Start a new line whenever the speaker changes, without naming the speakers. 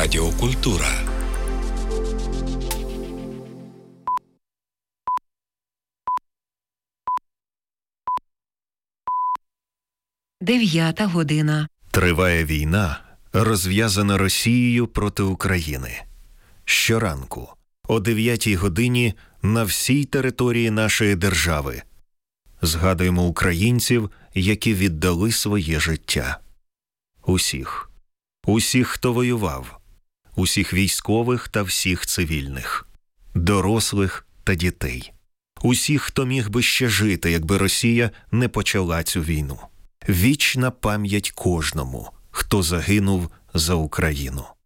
Радіокультура.
Дев'ята година.
Триває війна, розв'язана Росією проти України. Щоранку, о 9-й годині, на всій території нашої держави згадуємо українців, які віддали своє життя. Усіх, хто воював, усіх військових та всіх цивільних, дорослих та дітей, усіх, хто міг би ще жити, якби Росія не почала цю війну. Вічна пам'ять кожному, хто загинув за Україну.